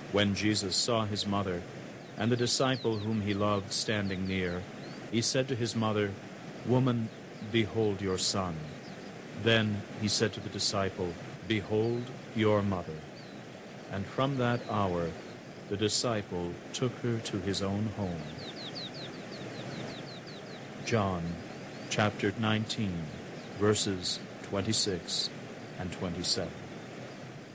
When Jesus saw his mother and the disciple whom he loved standing near, he said to his mother, "Woman, behold your son." Then he said to the disciple, "Behold your mother." And from that hour the disciple took her to his own home. John chapter 19, verses 26 and 27.